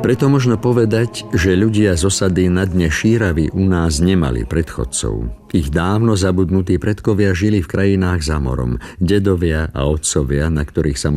Preto možno povedať, že ľudia z osady na dne Šíravy u nás nemali predchodcov. Ich dávno zabudnutí predkovia žili v krajinách za morom, dedovia a otcovia, na ktorých sa